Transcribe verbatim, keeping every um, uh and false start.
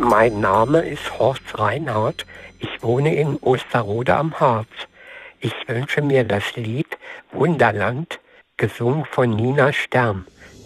Mein Name ist Horst Reinhardt. Ich wohne in Osterode am Harz. Ich wünsche mir das Lied Wunderland, gesungen von Nina Stern.